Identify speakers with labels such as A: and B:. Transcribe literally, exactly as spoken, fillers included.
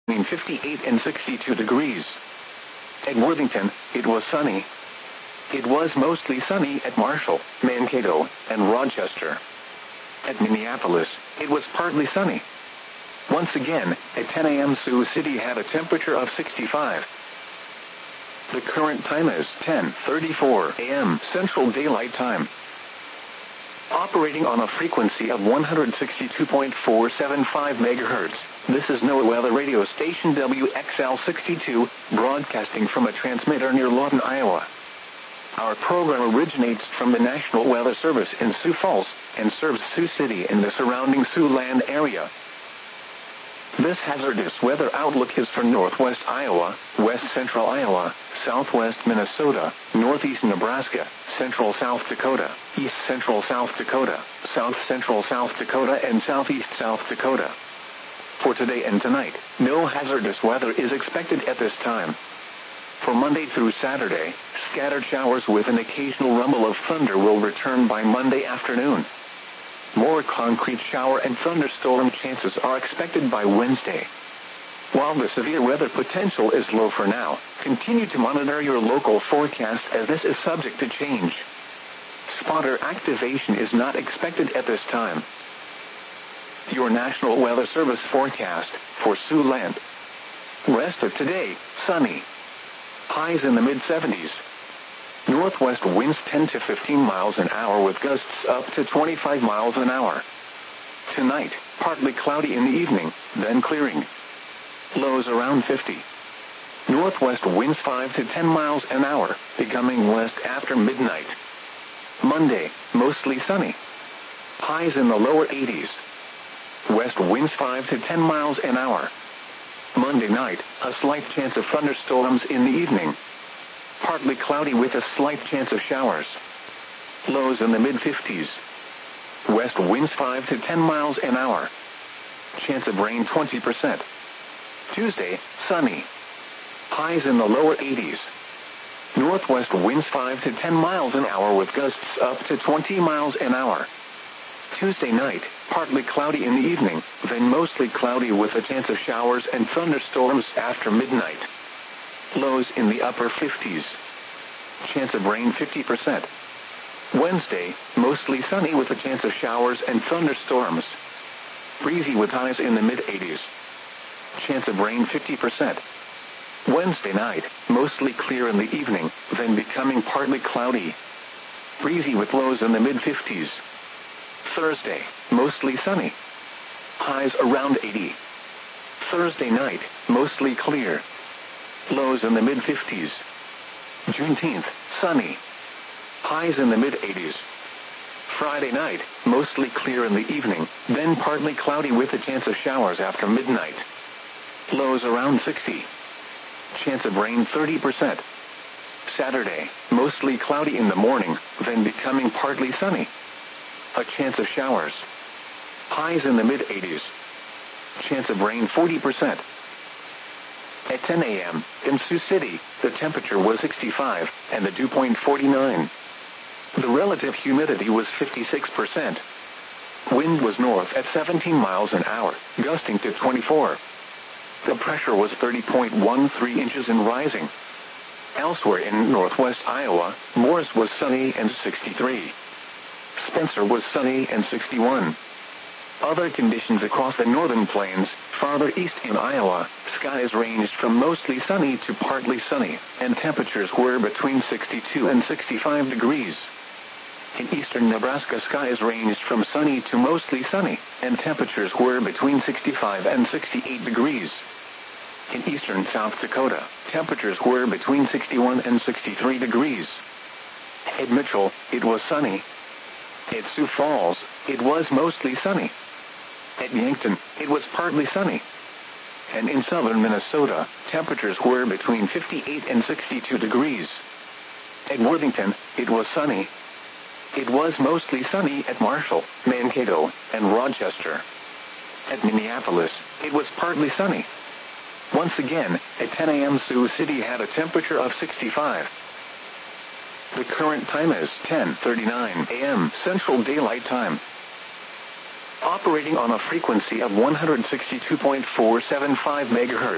A: between fifty-eight and sixty-two degrees. At Worthington, it was sunny. It was mostly sunny at Marshall, Mankato, and Rochester. At Minneapolis, it was partly sunny. Once again, at ten a m Sioux City had a temperature of sixty-five. The current time is ten thirty-four a m Central Daylight Time. Operating on a frequency of one hundred sixty-two point four seven five megahertz, this is NOAA Weather Radio Station W X L sixty-two, broadcasting from a transmitter near Lawton, Iowa. Our program originates from the National Weather Service in Sioux Falls, and serves Sioux City and the surrounding Siouxland area. This hazardous weather outlook is for northwest Iowa, west central Iowa, southwest Minnesota, northeast Nebraska, central South Dakota, east central South Dakota, south central South Dakota, and southeast South Dakota. For today and tonight, no hazardous weather is expected at this time. For Monday through Saturday, scattered showers with an occasional rumble of thunder will return by Monday afternoon. More concrete shower and thunderstorm chances are expected by Wednesday. While the severe weather potential is low for now, continue to monitor your local forecast as this is subject to change. Spotter activation is not expected at this time. Your National Weather Service forecast for Siouxland. Rest of today, sunny. Highs in the mid seventies. Northwest winds ten to fifteen miles an hour with gusts up to twenty-five miles an hour. Tonight, partly cloudy in the evening, then clearing. Lows around fifty. Northwest winds five to ten miles an hour, becoming west after midnight. Monday, mostly sunny. Highs in the lower eighties. West winds five to ten miles an hour. Monday night, a slight chance of thunderstorms in the evening. Partly cloudy with a slight chance of showers. Lows in the mid fifties. West winds five to ten miles an hour. Chance of rain twenty percent. Tuesday, sunny. Highs in the lower eighties. Northwest winds five to ten miles an hour with gusts up to twenty miles an hour. Tuesday night, partly cloudy in the evening, then mostly cloudy with a chance of showers and thunderstorms after midnight. Lows in the upper fifties. Chance of rain fifty percent. Wednesday, mostly sunny with a chance of showers and thunderstorms. Breezy with highs in the mid eighties. Chance of rain fifty percent. Wednesday night, mostly clear in the evening, then becoming partly cloudy. Breezy with lows in the mid fifties. Thursday, mostly sunny. Highs around eighty. Thursday night, mostly clear. Lows in the mid fifties. Juneteenth, sunny. Highs in the mid eighties. Friday night, mostly clear in the evening, then partly cloudy with a chance of showers after midnight. Lows around sixty. Chance of rain thirty percent. Saturday, mostly cloudy in the morning, then becoming partly sunny. A chance of showers. Highs in the mid eighties. Chance of rain forty percent. At ten a m in Sioux City, the temperature was sixty-five, and the dew point forty-nine. The relative humidity was fifty-six percent. Wind was north at seventeen miles an hour, gusting to twenty-four. The pressure was thirty point one three inches and rising. Elsewhere in northwest Iowa, Morris was sunny and sixty-three. Spencer was sunny and sixty-one. Other conditions across the northern plains, farther east in Iowa, skies ranged from mostly sunny to partly sunny, and temperatures were between sixty-two and sixty-five degrees. In eastern Nebraska, skies ranged from sunny to mostly sunny, and temperatures were between sixty-five and sixty-eight degrees. In eastern South Dakota, temperatures were between sixty-one and sixty-three degrees. At Mitchell, it was sunny. At Sioux Falls, it was mostly sunny. At Yankton, it was partly sunny. And in southern Minnesota, temperatures were between fifty-eight and sixty-two degrees. At Worthington, it was sunny. It was mostly sunny at Marshall, Mankato, and Rochester. At Minneapolis, it was partly sunny. Once again, at ten a m Sioux City had a temperature of sixty-five. The current time is ten thirty-nine a m Central Daylight Time. Operating on a frequency of one hundred sixty-two point four seven five megahertz.